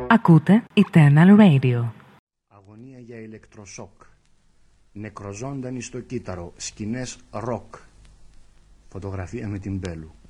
Ακούτε Eternal Radio. Αγωνία για ηλεκτροσόκ. Νεκροζώντανοι στο κύτταρο. Σκηνές ροκ. Φωτογραφία με την Μπέλου.